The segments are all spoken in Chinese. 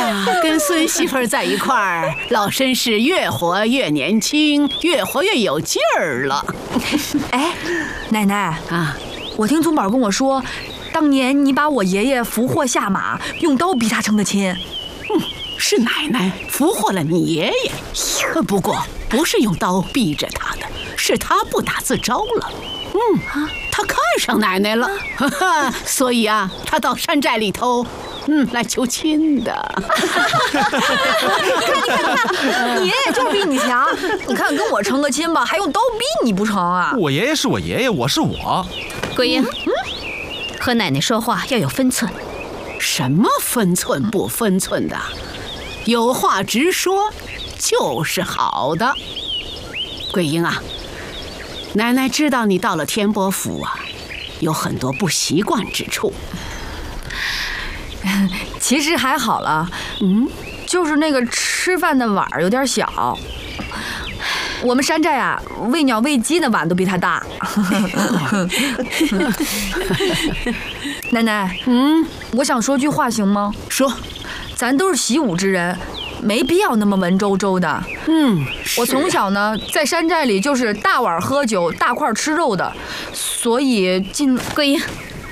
跟孙媳妇在一块儿，老绅士越活越年轻，越活越有劲儿了。 哎，奶奶啊， 我听宗宝跟我说，当年你把我爷爷俘获下马，用刀逼他成的亲。 是奶奶俘获了你爷爷，不过不是用刀逼着他的，是他不打自招了。他看上奶奶了，所以啊，他到山寨里头，来求亲的。 你爷爷就是比你强，你看跟我成个亲吧，还用刀逼你不成啊？ 我爷爷是我爷爷，我是我。 桂英，和奶奶说话要有分寸。 什么分寸不分寸的？有话直说就是好的。桂英啊，奶奶知道你到了天波府啊，有很多不习惯之处。 其实还好了，就是那个吃饭的碗有点小。我们山寨啊，喂鸟喂鸡的碗都比它大。奶奶，我想说句话行吗？ 说， 咱都是习武之人，没必要那么文绉绉的。我从小呢在山寨里就是大碗喝酒、大块吃肉的，所以桂英，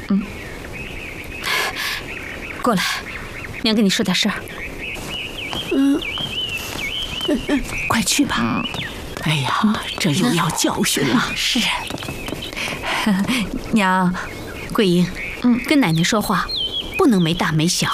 过来，娘跟你说点事儿。 快去吧。哎呀，这又要教训了。 是。 娘， 桂英，跟奶奶说话不能没大没小。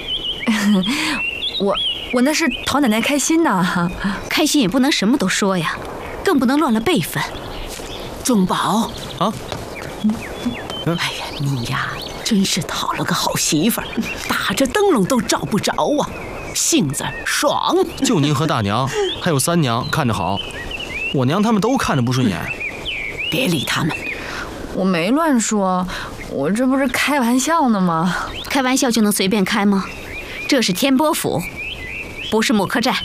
我那是讨奶奶开心呐。 开心也不能什么都说呀，更不能乱了辈分。 宗宝啊， 哎呀，你呀真是讨了个好媳妇儿，打着灯笼都照不着啊，性子爽。 就您和大娘还有三娘看着好，我娘他们都看着不顺眼。 别理他们。 我没乱说，我这不是开玩笑呢吗？ 开玩笑就能随便开吗？这是天波府，不是木柯寨。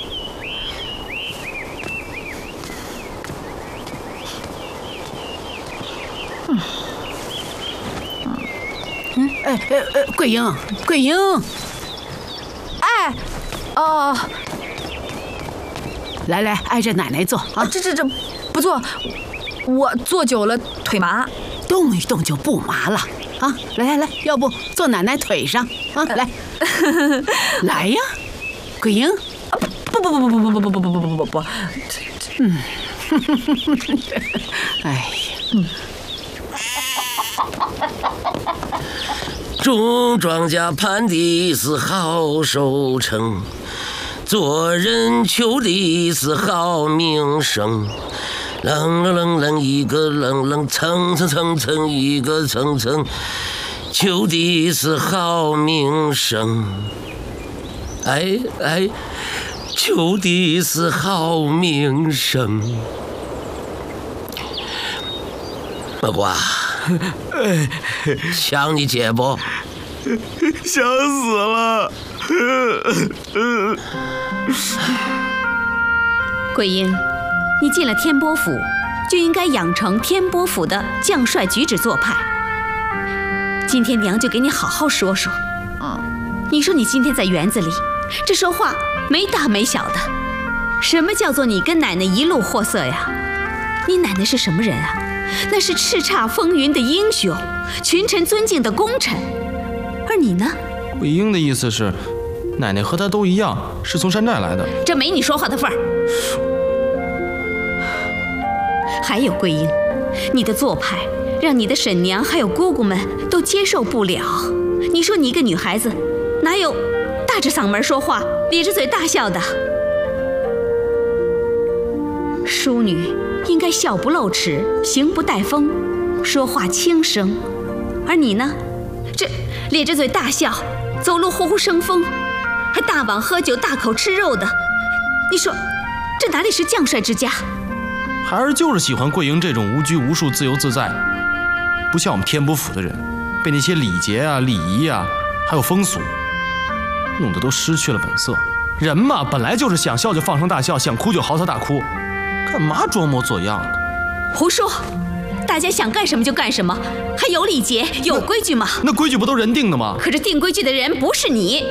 桂英，桂英， 哎，哦， 来来，挨着奶奶坐啊！ 这不坐，我坐久了腿麻， 动一动就不麻了啊！来，要不坐奶奶腿上啊？来，来呀，桂英！ 不， 哎呀， 种庄稼盼的是好收成，做人求的是好名声。楞一个楞，层一个层，求的是好名声。哎，求的是好名声。老瓜，想你姐不？ 想死了。 桂英，你进了天波府，就应该养成天波府的将帅举止做派。今天娘就给你好好说说。你说你今天在园子里，这说话没大没小的，什么叫做你跟奶奶一路货色呀？你奶奶是什么人啊？那是叱咤风云的英雄，群臣尊敬的功臣。而你呢？ 桂英的意思是，奶奶和她都一样，是从山寨来的。 这没你说话的份儿。还有桂英，你的做派让你的婶娘还有姑姑们都接受不了。你说你一个女孩子，哪有大着嗓门说话，咧着嘴大笑的？淑女应该笑不露齿，行不带风，说话轻声。而你呢，这咧着嘴大笑，走路呼呼生风，还大碗喝酒，大口吃肉的。你说这哪里是将帅之家？ 孩儿就是喜欢桂英这种无拘无束、自由自在，不像我们天波府的人，被那些礼节啊、礼仪啊，还有风俗，弄得都失去了本色。人嘛，本来就是想笑就放声大笑，想哭就嚎啕大哭，干嘛装模作样的？ 胡说！大家想干什么就干什么，还有礼节、有规矩吗？ 那规矩不都人定的吗？ 可这定规矩的人不是你。